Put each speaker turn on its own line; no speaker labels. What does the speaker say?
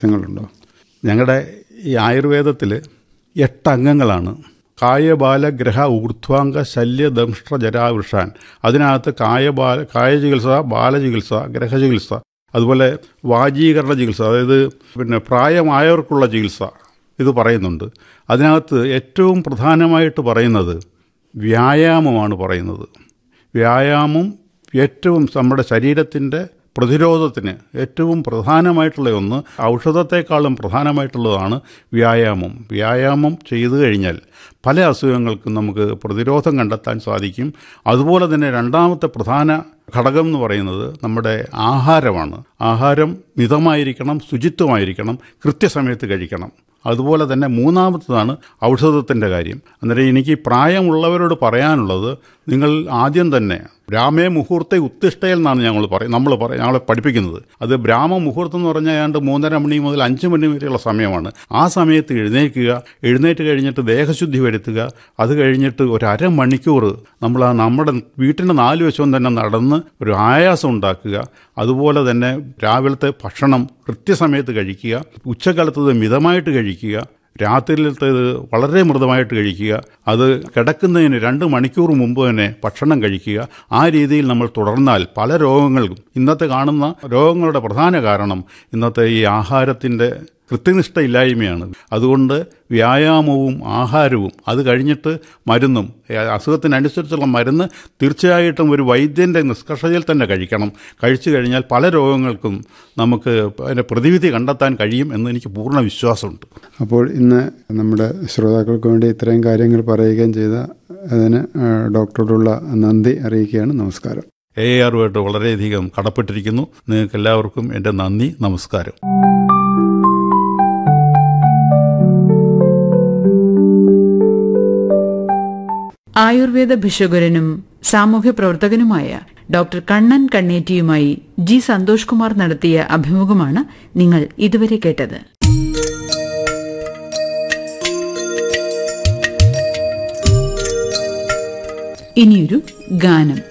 നിങ്ങളുണ്ടോ?
ഞങ്ങളുടെ ഈ ആയുർവേദത്തിൽ 8 അംഗങ്ങളാണ്. കായബാലഗ്രഹ ഊർധ്വാംഗ ശല്യ ദംഷ്ട്ര ജരാവൃഷാൻ. അതിനകത്ത് കായചികിത്സ, ബാലചികിത്സ, ഗ്രഹചികിത്സ, അതുപോലെ വാജീകരണ ചികിത്സ, അതായത് പ്രായമായവർക്കുള്ള ചികിത്സ ഇത് പറയുന്നുണ്ട്. അതിനകത്ത് ഏറ്റവും പ്രധാനമായിട്ട് പറയുന്നത് വ്യായാമമാണ് പറയുന്നത്. വ്യായാമം ഏറ്റവും നമ്മുടെ ശരീരത്തിൻ്റെ പ്രതിരോധത്തിന് ഏറ്റവും പ്രധാനമായിട്ടുള്ള ഒന്ന്, ഔഷധത്തെക്കാളും പ്രധാനമായിട്ടുള്ളതാണ് വ്യായാമം. വ്യായാമം ചെയ്തു കഴിഞ്ഞാൽ പല അസുഖങ്ങൾക്കും നമുക്ക് പ്രതിരോധം കണ്ടെത്താൻ സാധിക്കും. അതുപോലെ തന്നെ രണ്ടാമത്തെ പ്രധാന ഘടകം എന്ന് പറയുന്നത് നമ്മുടെ ആഹാരമാണ്. ആഹാരം മിതമായിരിക്കണം, ശുചിത്വമായിരിക്കണം, കൃത്യസമയത്ത് കഴിക്കണം. അതുപോലെ തന്നെ മൂന്നാമത്തതാണ് ഔഷധത്തിൻ്റെ കാര്യം. അന്നേരം എനിക്ക് പ്രായമുള്ളവരോട് പറയാനുള്ളത്, നിങ്ങൾ ആദ്യം തന്നെ ബ്രാഹ്മേ മുഹൂർത്തെ ഉത്തിഷ്ഠയിൽ എന്നാണ് ഞങ്ങളെ പഠിപ്പിക്കുന്നത്. അത് ബ്രാഹ്മ മുഹൂർത്തം എന്ന് പറഞ്ഞാൽ ഏതാണ്ട് 3:30 മണി മുതൽ 5 മണി വരെയുള്ള സമയമാണ്. ആ സമയത്ത് എഴുന്നേറ്റ് കഴിഞ്ഞിട്ട് ദേഹശുദ്ധി വരുത്തുക. അത് കഴിഞ്ഞിട്ട് ഒരു അരമണിക്കൂർ നമ്മൾ നമ്മുടെ വീട്ടിൻ്റെ 4 വശവും തന്നെ നടന്ന് ഒരു ആയാസം ഉണ്ടാക്കുക. അതുപോലെ തന്നെ രാവിലത്തെ ഭക്ഷണം കൃത്യസമയത്ത് കഴിക്കുക, ഉച്ചക്കാലത്തത് മിതമായിട്ട് കഴിക്കുക, രാത്രിയിലത്തേത് വളരെ മൃദുമായിട്ട് കഴിക്കുക. അത് കിടക്കുന്നതിന് 2 മണിക്കൂർ മുമ്പ് തന്നെ ഭക്ഷണം കഴിക്കുക. ആ രീതിയിൽ നമ്മൾ തുടർന്നാൽ പല രോഗങ്ങൾക്കും, ഇന്നത്തെ കാണുന്ന രോഗങ്ങളുടെ പ്രധാന കാരണം ഇന്നത്തെ ഈ ആഹാരത്തിൻ്റെ കൃത്യനിഷ്ഠയില്ലായ്മയാണ്. അതുകൊണ്ട് വ്യായാമവും ആഹാരവും, അത് കഴിഞ്ഞിട്ട് മരുന്നും, അസുഖത്തിനനുസരിച്ചുള്ള മരുന്ന് തീർച്ചയായിട്ടും ഒരു വൈദ്യൻ്റെ നിഷ്കർഷയിൽ തന്നെ കഴിക്കണം. കഴിച്ചു കഴിഞ്ഞാൽ പല രോഗങ്ങൾക്കും നമുക്ക് അതിൻ്റെ പ്രതിവിധി കണ്ടെത്താൻ കഴിയും എന്ന് എനിക്ക് പൂർണ്ണ വിശ്വാസമുണ്ട്.
അപ്പോൾ ഇന്ന് നമ്മുടെ ശ്രോതാക്കൾക്ക് വേണ്ടി ഇത്രയും കാര്യങ്ങൾ പറയുകയും ചെയ്ത അതിന് ഡോക്ടറോടുള്ള നന്ദി അറിയിക്കുകയാണ്. നമസ്കാരം.
AAR വളരെയധികം കടപ്പെട്ടിരിക്കുന്നു. നിങ്ങൾക്ക് എല്ലാവർക്കും എൻ്റെ നന്ദി, നമസ്കാരം.
ആയുർവേദ ഭിഷഗ്വരനും സാമൂഹ്യ പ്രവർത്തകനുമായ ഡോക്ടർ കണ്ണൻ കണ്ണേറ്റിയുമായി ജി സന്തോഷ് കുമാർ നടത്തിയ അഭിമുഖമാണ് നിങ്ങൾ ഇതുവരെ കേട്ടത്. ഇനിയൊരു ഗാനം.